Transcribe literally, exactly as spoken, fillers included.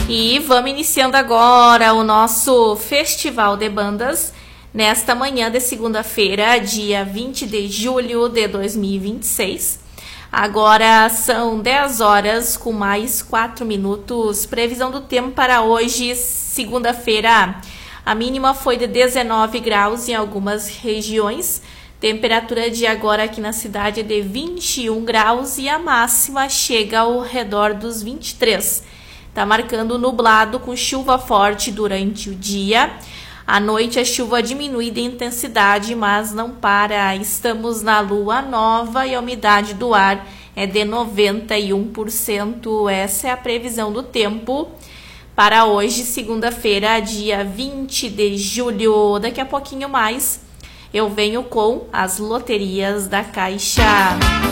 E vamos iniciando agora o nosso Festival de Bandas nesta manhã de segunda-feira, dia vinte de julho de dois mil e vinte e seis. Agora são dez horas com mais quatro minutos. Previsão do tempo para hoje, segunda-feira. A mínima foi de dezenove graus em algumas regiões. Temperatura de agora aqui na cidade é de vinte e um graus e a máxima chega ao redor dos vinte e três. Está marcando nublado com chuva forte durante o dia. À noite a chuva diminui de intensidade, mas não para. Estamos na lua nova e a umidade do ar é de noventa e um por cento. Essa é a previsão do tempo para hoje, segunda-feira, dia vinte de julho. Daqui a pouquinho mais eu venho com as loterias da Caixa.